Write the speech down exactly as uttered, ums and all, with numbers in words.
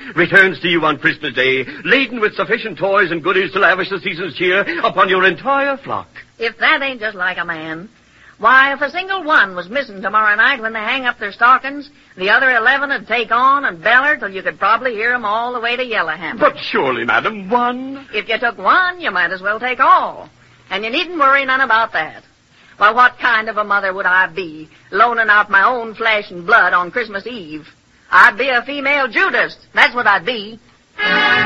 returns to you on Christmas Day, laden with sufficient toys and goodies to lavish the season's cheer upon your entire flock. If that ain't just like a man. Why, if a single one was missing tomorrow night when they hang up their stockings, the other eleven would take on and beller till you could probably hear 'em all the way to Yellowhammer. But surely, madam, one... If you took one, you might as well take all. And you needn't worry none about that. Well, what kind of a mother would I be, loaning out my own flesh and blood on Christmas Eve? I'd be a female Judas. That's what I'd be.